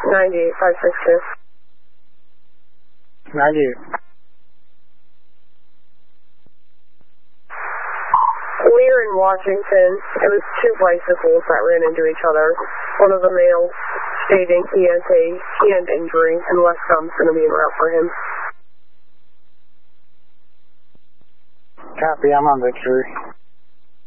98562. 98. We're in Washington. It was two bicycles that ran into each other. One of the males stating he has a hand injury and Westcom's going to be en route for him. Copy, I'm on Victory.